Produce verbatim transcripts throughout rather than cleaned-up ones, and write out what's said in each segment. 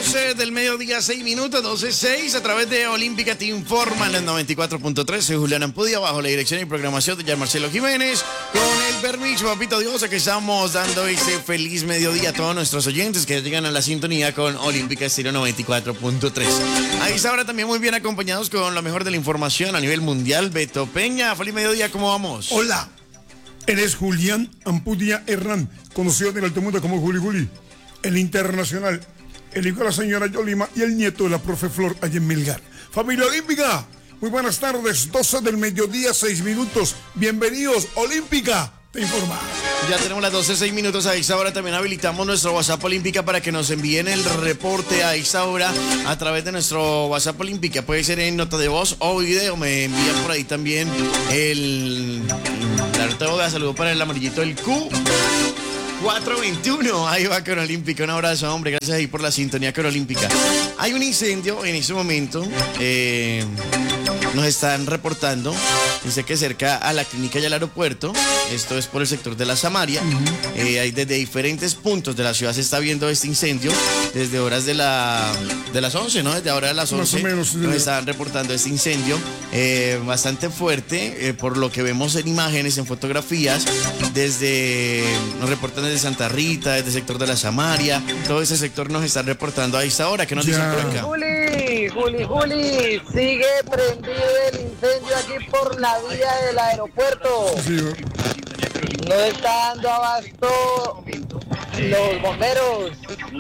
doce del mediodía, seis minutos, doce seis, a través de Olímpica te informa en el noventa y cuatro punto tres. Soy Julián Ampudia, bajo la dirección y programación de Jean Marcelo Jiménez. Con el permiso, papito Dios, que estamos dando ese feliz mediodía a todos nuestros oyentes que llegan a la sintonía con Olímpica Estéreo noventa y cuatro punto tres. Ahí está ahora también muy bien acompañados con lo mejor de la información a nivel mundial. Beto Peña, feliz mediodía, ¿cómo vamos? Hola, eres Julián Ampudia Herrán, conocido en el alto mundo como Juli Juli, el internacional, el hijo de la señora Yolima y el nieto de la profe Flor allá en Melgar. Familia Olímpica, muy buenas tardes, doce del mediodía, seis minutos. Bienvenidos, Olímpica te informa. Ya tenemos las doce, seis minutos. A esa hora también habilitamos nuestro WhatsApp Olímpica para que nos envíen el reporte a esa hora a través de nuestro WhatsApp Olímpica. Puede ser en nota de voz o video. Me envían por ahí también el... la nota de voz. Saludo para el amarillito del Q. cuatro veintiuno, ahí va con Olímpica. Un abrazo, hombre, gracias ahí por la sintonía con Olímpica. Hay un incendio en este momento, eh, nos están reportando, dice que cerca a la clínica y al aeropuerto, esto es por el sector de la Samaria, uh-huh. eh, hay desde diferentes puntos de la ciudad se está viendo este incendio, desde horas de, la, de las once, ¿no? Desde ahora de las once, más o menos, sí, nos están reportando este incendio, eh, bastante fuerte, eh, por lo que vemos en imágenes, en fotografías, desde, nos reportan desde Santa Rita, desde el sector de la Samaria, todo ese sector nos están reportando a esta hora. ¿Qué nos dicen por acá? Juli, Juli, Juli, sigue prendido el incendio aquí por la vía del aeropuerto. Sí, no está dando abasto los bomberos.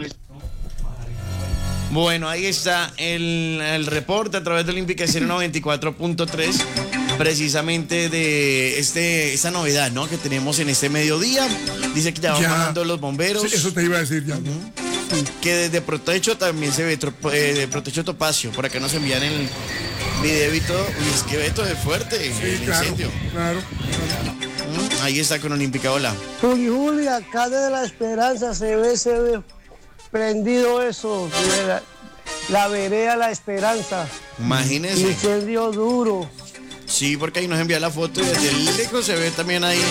Bueno, ahí está el, el reporte a través de Olímpica Estéreo noventa y cuatro punto tres, precisamente de este esta novedad, ¿no? Que tenemos en este mediodía. Dice que ya van bajando los bomberos. Sí, eso te iba a decir ya. Uh-huh. Sí. Que desde Protecho también se ve, tro- eh, de Protecho Topacio. Por acá nos envían el video y todo. Uy, es que Beto es fuerte, sí, el claro, incendio. Claro, claro. Uh-huh. Ahí está con Olímpica, hola. Juli, Juli, acá desde La Esperanza se ve, se ve prendido eso, la, la vereda La Esperanza. Imagínese. Incendio duro. Sí, porque ahí nos envía la foto y desde lejos se ve también ahí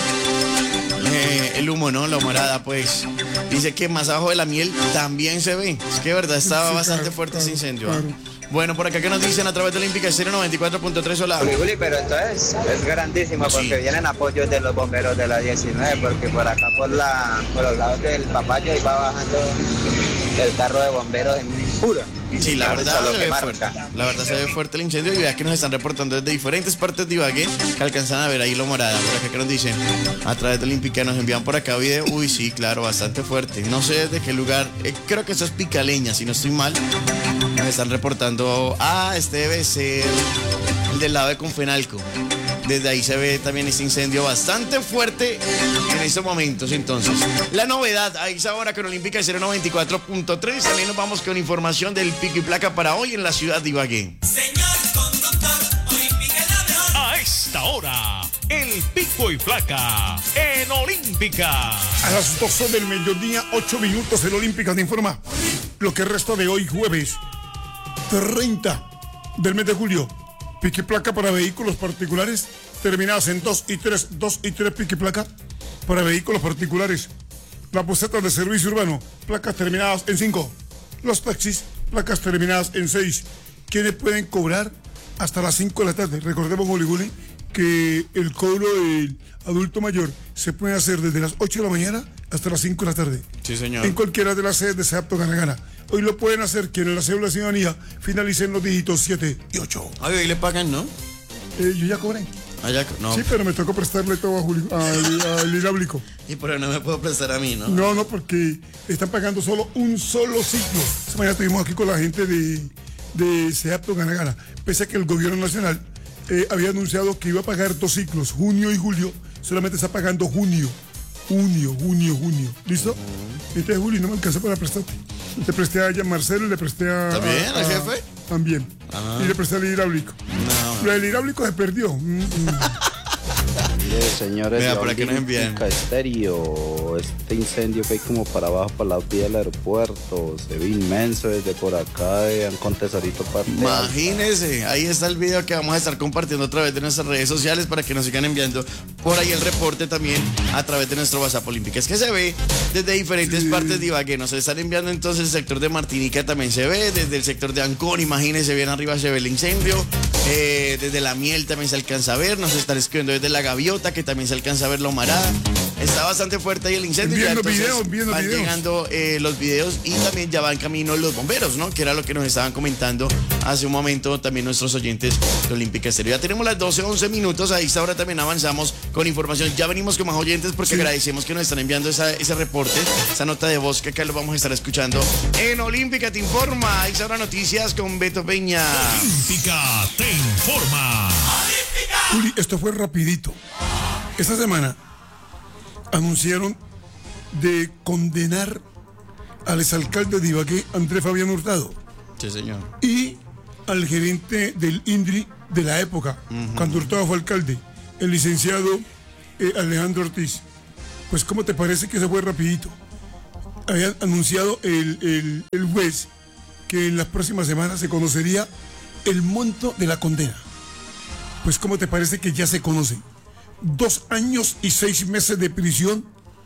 eh, el humo, ¿no? La humarada, pues. Dice que más abajo de la miel también se ve. Es que de verdad estaba sí, bastante claro, fuerte claro, ese incendio. Claro. ¿eh? Bueno, por acá que nos dicen a través de Olímpica Estéreo noventa y cuatro punto tres, hola. Juli, Juli, pero entonces es grandísimo porque sí. Vienen apoyos de los bomberos de la diecinueve, porque por acá por la por los lados del Papayo y va bajando el carro de bomberos en puro. Sí, la verdad se ve fuerte. La verdad se ve fuerte el incendio y vea que nos están reportando desde diferentes partes de Ibagué que alcanzan a ver ahí lo morada. Por acá que nos dicen a través de Olímpica, nos envían por acá video. Uy, sí, claro, bastante fuerte. No sé desde qué lugar, eh, creo que eso es Picaleña, si no estoy mal. Nos están reportando, ah, este debe ser el del lado de Confenalco. Desde ahí se ve también este incendio bastante fuerte en estos momentos. Entonces, la novedad a esa hora con Olímpica Estéreo noventa y cuatro punto tres. También nos vamos con información del pico y placa para hoy en la ciudad de Ibagué. Señor conductor, Olímpica es la mejor. A esta hora, el pico y placa en Olímpica. A las doce del mediodía, ocho minutos en Olímpica te informa lo que resta de hoy, jueves treinta del mes de julio. Pique placa para vehículos particulares terminadas en dos y tres, dos y tres pique placa para vehículos particulares. Las busetas de servicio urbano, placas terminadas en cinco. Los taxis, placas terminadas en seis. ¿Quiénes pueden cobrar hasta las cinco de la tarde? Recordemos, Juli Juli, que el cobro del adulto mayor se puede hacer desde las ocho de la mañana hasta las cinco de la tarde. Sí, señor. En cualquiera de las sedes de SEAPTO Gana Gana. Hoy lo pueden hacer quienes la cédula de ciudadanía finalicen los dígitos siete y ocho. Ay, hoy le pagan, ¿no? Eh, yo ya cobré. Ah, ya, no. Sí, pero me tocó prestarle todo a Julio, al, al hidráulico. Y por eso no me puedo prestar a mí, ¿no? No, no, porque están pagando solo un solo ciclo. Esta mañana estuvimos aquí con la gente de, de SEAPTO Gana Gana. Pese a que el gobierno nacional eh, había anunciado que iba a pagar dos ciclos, junio y julio, solamente está pagando junio. Junio, junio, junio. ¿Listo? Uh-huh. Entonces, Juli, no me alcanzó para prestarte. Le presté a Jean Marcelo y le presté a... ¿También? ¿Al jefe? También. Ah. Y le presté al hidráulico. No. Lo del hidráulico se perdió. Mm, mm. Eh, señores, Mira, de para que nos envíen. Olímpica Estéreo, este incendio que hay como para abajo, para la vía del aeropuerto, se ve inmenso desde por acá de Ancón Tesorito Parte. Imagínense, ahí está el video que vamos a estar compartiendo a través de nuestras redes sociales para que nos sigan enviando por ahí el reporte también a través de nuestro WhatsApp Olímpica. Es que se ve desde diferentes sí. partes de Ibagué, nos están enviando entonces el sector de Martinica también se ve, desde el sector de Ancón, imagínense, bien arriba se ve el incendio, eh, desde la Miel también se alcanza a ver, nos están escribiendo desde la Gaviota que también se alcanza a ver la humarada. Está bastante fuerte ahí el incendio. Viendo ya, videos, viendo van videos. llegando eh, los videos y también ya van camino los bomberos, ¿no? Que era lo que nos estaban comentando hace un momento también nuestros oyentes de Olímpica Estéreo. Ya tenemos las doce, once minutos, a esta hora también avanzamos con información. Ya venimos con más oyentes porque sí. agradecemos que nos están enviando esa, ese reporte, esa nota de voz que acá lo vamos a estar escuchando en Olímpica Te Informa. A esta hora noticias con Beto Peña. Olímpica Te Informa. Juli, esto fue rapidito. Esta semana anunciaron de condenar al exalcalde de Ibagué, Andrés Fabián Hurtado. Sí, señor. Y al gerente del INDRI de la época, uh-huh. cuando Hurtado fue alcalde, el licenciado eh, Alejandro Ortiz. Pues, ¿cómo te parece que se fue rapidito? Habían anunciado el, el, el juez que en las próximas semanas se conocería el monto de la condena. Pues, ¿cómo te parece que ya se conoce? Dos años y seis meses de prisión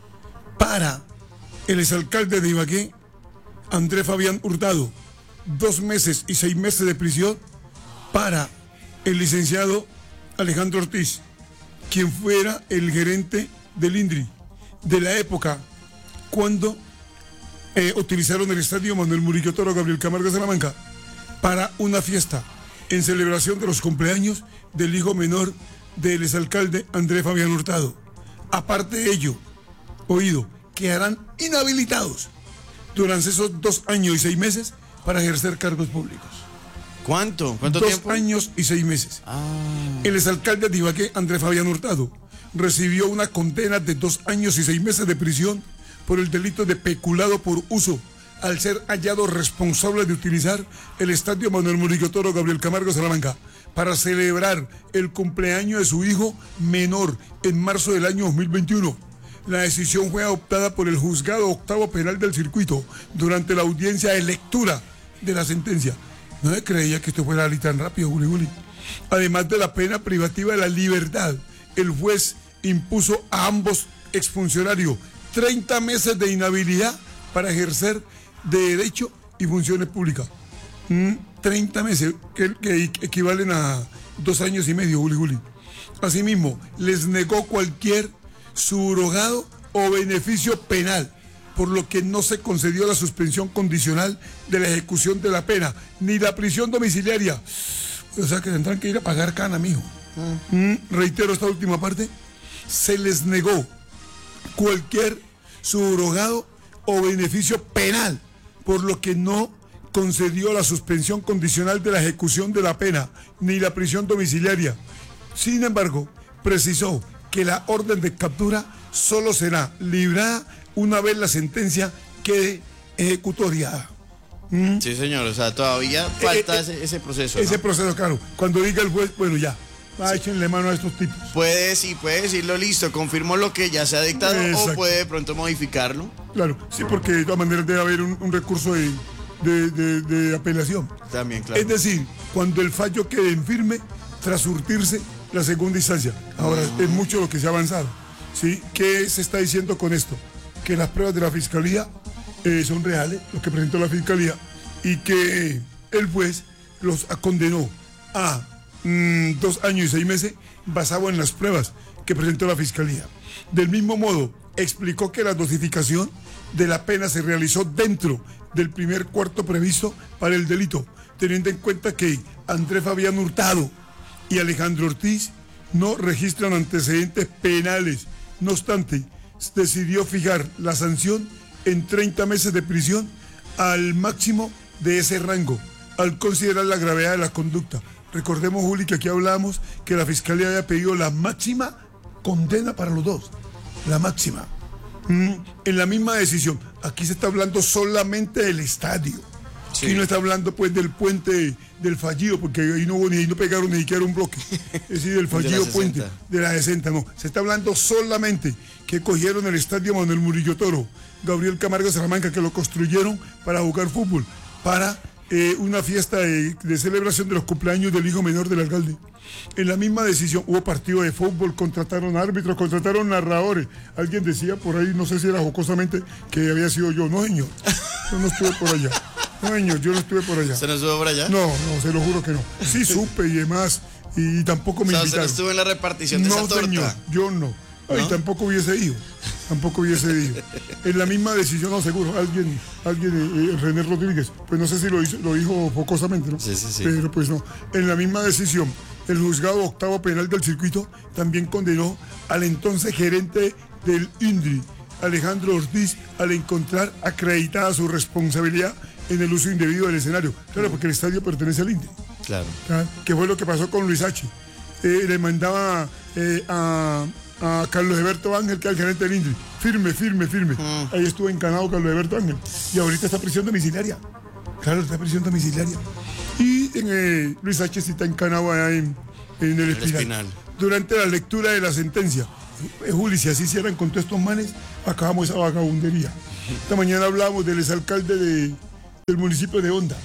para el exalcalde de Ibagué, Andrés Fabián Hurtado. Dos meses y seis meses de prisión para el licenciado Alejandro Ortiz, quien fuera el gerente del INDRI de la época cuando eh, utilizaron el estadio Manuel Murillo Toro Gabriel Camargo Salamanca para una fiesta en celebración de los cumpleaños del hijo menor del exalcalde Andrés Fabián Hurtado. Aparte de ello, oído, quedarán inhabilitados durante esos dos años y seis meses para ejercer cargos públicos. ¿Cuánto? ¿Cuánto dos tiempo? Dos años y seis meses. Ah. El exalcalde de Ibagué, Andrés Fabián Hurtado, recibió una condena de dos años y seis meses de prisión por el delito de peculado por uso, al ser hallado responsable de utilizar el estadio Manuel Murillo Toro Gabriel Camargo Salamanca para celebrar el cumpleaños de su hijo menor en marzo del año dos mil veintiuno. La decisión fue adoptada por el Juzgado Octavo Penal del Circuito durante la audiencia de lectura de la sentencia. No me creía que esto fuera tan rápido, Juli Juli. Además de la pena privativa de la libertad, el juez impuso a ambos exfuncionarios treinta meses de inhabilidad para ejercer de derecho y funciones públicas. Mm, treinta meses, que, que equivalen a dos años y medio, Juli Juli. Asimismo, les negó cualquier subrogado o beneficio penal, por lo que no se concedió la suspensión condicional de la ejecución de la pena, ni la prisión domiciliaria. O sea que tendrán que ir a pagar cana, mijo. Mm. Mm, reitero esta última parte. Se les negó cualquier subrogado o beneficio penal, por lo que no concedió la suspensión condicional de la ejecución de la pena, ni la prisión domiciliaria. Sin embargo, precisó que la orden de captura solo será librada una vez la sentencia quede ejecutoriada. ¿Mm? Sí, señor, o sea, todavía falta eh, eh, ese, ese proceso. Ese ¿no? proceso, claro. Cuando diga el juez, bueno, ya, va, sí. Échenle mano a estos tipos. Puede, sí, puede decirlo, listo, confirmó lo que ya se ha dictado. Exacto. O puede de pronto modificarlo. Claro, sí, porque de todas maneras debe haber un, un recurso de, de, de, de apelación. También, claro. Es decir, cuando el fallo quede en firme, tras surtirse la segunda instancia. Ahora, uh-huh. es mucho lo que se ha avanzado. ¿Sí? ¿Qué se está diciendo con esto? Que las pruebas de la Fiscalía eh, son reales, lo que presentó la Fiscalía, y que el juez los condenó a mmm, dos años y seis meses basado en las pruebas que presentó la Fiscalía. Del mismo modo, explicó que la dosificación de la pena se realizó dentro del primer cuarto previsto para el delito, teniendo en cuenta que Andrés Fabián Hurtado y Alejandro Ortiz no registran antecedentes penales. No obstante, decidió fijar la sanción en treinta meses de prisión al máximo de ese rango, al considerar la gravedad de la conducta. Recordemos, Juli, que aquí hablamos que la Fiscalía había pedido la máxima condena para los dos, la máxima. Mm, en la misma decisión, aquí se está hablando solamente del estadio, Sí. Aquí no está hablando pues del puente del fallido, porque ahí no hubo ni ahí no pegaron ni siquiera un bloque. Es decir, del fallido de puente de la sesenta, no. Se está hablando solamente que cogieron el estadio Manuel Murillo Toro, Gabriel Camargo Salamanca, que lo construyeron para jugar fútbol, para eh, una fiesta de, de celebración de los cumpleaños del hijo menor del alcalde. En la misma decisión hubo partido de fútbol, contrataron árbitros, contrataron narradores. Alguien decía por ahí, no sé si era jocosamente, que había sido yo. No, señor, yo no estuve por allá. No, señor, yo no estuve por allá. ¿Se no estuvo por allá? No, no, se lo juro que no. Sí supe y demás, y, y tampoco me o sea, invitaron. ¿se no estuvo en la repartición de no, esa torta? Señor, yo no. Ay, ¿No? tampoco hubiese ido. Tampoco hubiese ido. En la misma decisión, no, seguro, alguien, alguien, eh, René Rodríguez, pues no sé si lo, hizo, lo dijo jocosamente, ¿no? Sí, sí, sí. Pero pues no. En la misma decisión, el juzgado octavo penal del circuito también condenó al entonces gerente del INDRI, Alejandro Ortiz, al encontrar acreditada su responsabilidad en el uso indebido del escenario. Claro, porque el estadio pertenece al INDRI. Claro. ¿Ah? Que fue lo que pasó con Luis H. Eh, le mandaba eh, a, a Carlos Alberto Ángel, que es el gerente del INDRI. Firme, firme, firme. Mm. Ahí estuvo encanado Carlos Alberto Ángel. Y ahorita está en prisión domiciliaria. Claro, está en prisión domiciliaria. Y en, eh, Luis H. sí está encanado allá en, en el, el espinal. espinal. Durante la lectura de la sentencia, eh, Juli, si así hicieran con todos estos manes, acabamos esa vagabundería. Esta mañana hablábamos del exalcalde de, del municipio de Honda.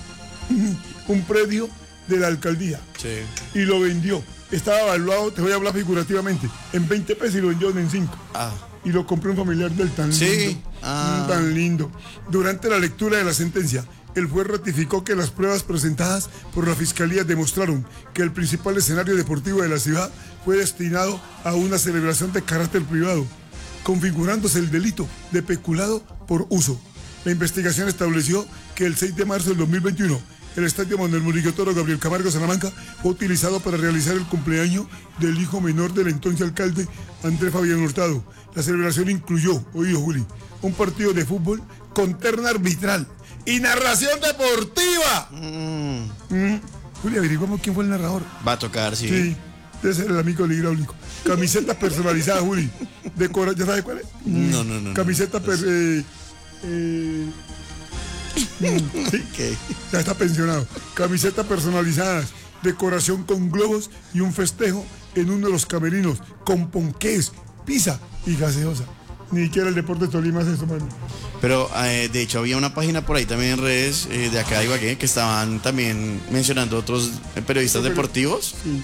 Un predio de la alcaldía. Sí. Y lo vendió. Estaba evaluado, te voy a hablar figurativamente, en veinte pesos y lo vendió en cinco. Ah. Y lo compró un familiar del tan sí. lindo. Ah. Tan lindo. Durante la lectura de la sentencia, el juez ratificó que las pruebas presentadas por la Fiscalía demostraron que el principal escenario deportivo de la ciudad fue destinado a una celebración de carácter privado, configurándose el delito de peculado por uso. La investigación estableció que el seis de marzo del dos mil veintiuno, el estadio Manuel Murillo Toro Gabriel Camargo Salamanca fue utilizado para realizar el cumpleaños del hijo menor del entonces alcalde Andrés Fabián Hurtado. La celebración incluyó, oído Juli, un partido de fútbol con terna arbitral y narración deportiva. Mm. Mm. Juli, averiguamos quién fue el narrador. Va a tocar, sí. Sí, debe ser el amigo del hidráulico. Camisetas personalizadas, Juli. Decora, ¿ya sabes cuál es? No, no, no. Camisetas no, per, eh, eh, sí, okay. Ya está pensionado. Camisetas personalizadas, decoración con globos y un festejo en uno de los camerinos con ponqués, pizza y gaseosa. Ni siquiera el Deportes Tolima hace eso, mano. Pero eh, de hecho había una página por ahí también en redes eh, de acá de Ibagué que estaban también mencionando otros eh, periodistas sí, pero, deportivos sí.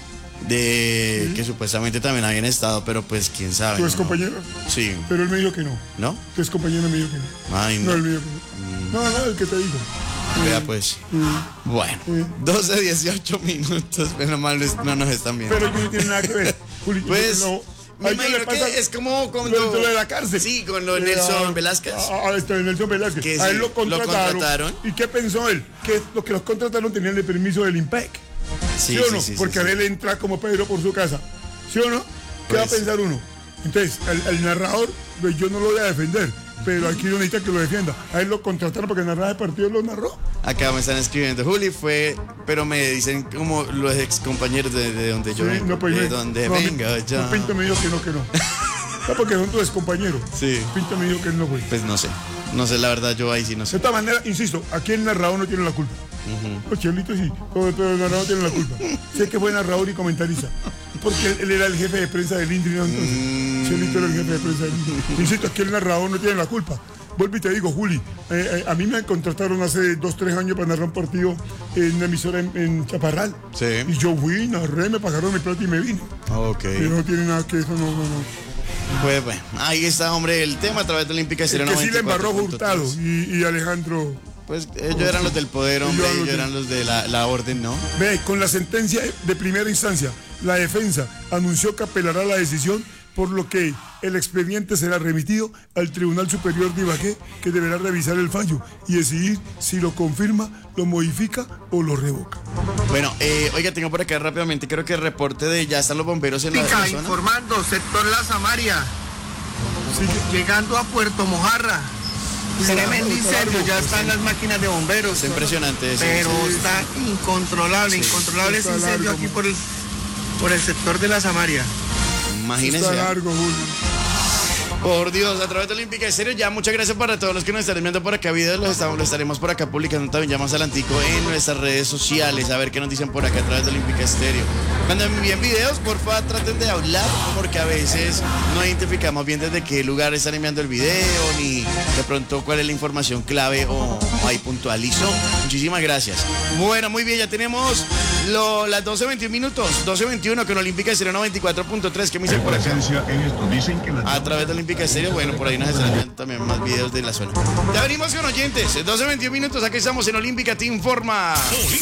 de sí. que supuestamente también habían estado, pero pues quién sabe. ¿Tu ex compañero? Sí. Pero él me dijo que no. ¿No? Tu ex compañero me dijo que no. Ay, no. No, él me dijo que no. Mm. No, no, el que te dijo. Vea pues. Mm. Bueno, mm. doce, dieciocho minutos, pero mal no nos están viendo. Pero yo no tiene nada que ver. Juli, pues. No. Me imagino que es como cuando... Lo, lo de la cárcel. Sí, con lo de Nelson uh, Velázquez. Ah, uh, este Nelson Velázquez. Que a él sí, lo contrataron, lo contrataron. ¿Y qué pensó él? Que los que los contrataron tenían el permiso del IMPEC. Sí, ¿Sí o no? Sí, sí, porque sí, a él sí. entra como Pedro por su casa. ¿Sí o no? ¿Qué pues. va a pensar uno? Entonces, el, el narrador, pues yo no lo voy a defender. Pero aquí no necesita que lo defienda. A él lo contrataron porque narraba el partido lo narró. Acá me están escribiendo, Juli fue, pero me dicen como los ex compañeros de, de donde yo sí, vengo, no, pues, de no, donde no, venga mi, yo. No, Pinto me dijo que no, que no. No, porque son tus ex compañeros. Sí. Pinto me dijo que él no fue. Pues no sé, no sé la verdad, yo ahí sí no sé. De esta manera, insisto, aquí el narrador no tiene la culpa. Uh-huh. Los Chelitos sí, pero el narrador no tiene la culpa. Sé que fue narrador y comentarista. Porque él, él era el jefe de prensa del INDRI, ¿no? Entonces, mm. Chelito era el jefe de prensa del INDRI. Insisto, aquí el narrador no tiene la culpa. Vuelvo y te digo, Juli, eh, eh, a mí me contrataron hace dos, tres años para narrar un partido en una emisora en, en Chaparral. Sí. Y yo fui, narré, me pagaron mi plata y me vine. Ok. Pero no tiene nada que eso, no, no, no. Pues bueno, ahí está, hombre, el tema a través de Olímpica. El que sí le embarró Hurtado y, y Alejandro. Pues ellos eran los del poder, hombre, ellos eran los de la, la orden, ¿no? Ve, con la sentencia de primera instancia, la defensa anunció que apelará la decisión, por lo que el expediente será remitido al Tribunal Superior de Ibagué, que deberá revisar el fallo y decidir si lo confirma, lo modifica o lo revoca. Bueno, eh, oiga, tengo por acá rápidamente, creo que el reporte de ya están los bomberos en la, Pica, la zona. Informando, sector La Samaria, sí. Llegando a Puerto Mojarra. Tremendo incendio, ya están las máquinas de bomberos. Es impresionante eso. Pero sí, está sí. incontrolable, sí. incontrolable ese incendio largo, aquí por el, por el sector de La Samaria. Imagínense. Está largo, Julio. Por Dios, a través de Olímpica Estéreo, ya muchas gracias para todos los que nos están enviando por acá videos, los, estamos, los estaremos por acá publicando también ya más adelantico en nuestras redes sociales, a ver qué nos dicen por acá a través de Olímpica Estéreo. Cuando me envíen videos, porfa, traten de hablar, porque a veces no identificamos bien desde qué lugar están enviando el video, ni de pronto cuál es la información clave o, o ahí puntualizo. Muchísimas gracias. Bueno, muy bien, ya tenemos lo, las doce veintiún minutos, doce veintiuno con Olímpica Estéreo noventa y cuatro punto tres, que me dicen por acá. A través de Olímpica Estéreo, bueno, por ahí nos están viendo también más videos de la zona. Ya venimos con oyentes, doce veintiún minutos, aquí estamos en Olímpica Te Informa.